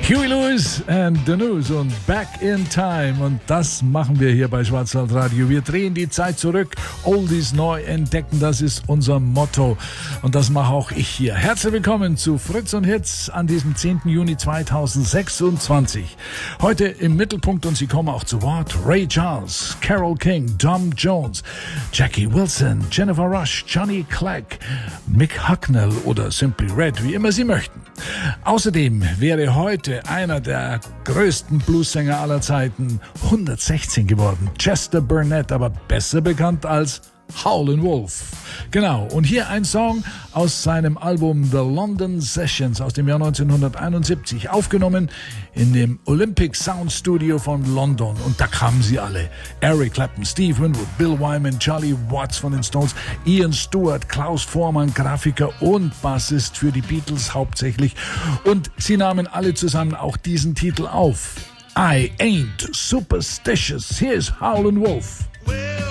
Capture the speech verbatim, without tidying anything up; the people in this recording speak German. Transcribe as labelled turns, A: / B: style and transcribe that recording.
A: Huey Lewis and the News und Back in Time. Und das machen wir hier bei Schwarzwaldradio. Wir drehen die Zeit zurück, Oldies neu entdecken, das ist unser Motto. Und das mache auch ich hier. Herzlich willkommen zu Fritz und Hits an diesem zehnten Juni zweitausendsechsundzwanzig. Heute im Mittelpunkt, und Sie kommen auch zu Wort, Ray Charles, Carole King, Tom Jones, Jackie Wilson, Jennifer Rush, Johnny Clegg, Mick Hucknall oder Simply Red, wie immer Sie möchten. Außerdem wäre heute einer der größten Bluessänger aller Zeiten hundertsechzehn geworden. Chester Burnett, aber besser bekannt als Howlin' Wolf. Genau, und hier ein Song aus seinem Album The London Sessions aus dem Jahr neunzehnhunderteinundsiebzig, aufgenommen in dem Olympic Sound Studio von London. Und da kamen sie alle. Eric Clapton, Steve Winwood, Bill Wyman, Charlie Watts von den Stones, Ian Stewart, Klaus Voormann, Grafiker und Bassist für die Beatles hauptsächlich. Und sie nahmen alle zusammen auch diesen Titel auf. I Ain't Superstitious. Here's Howlin' Wolf.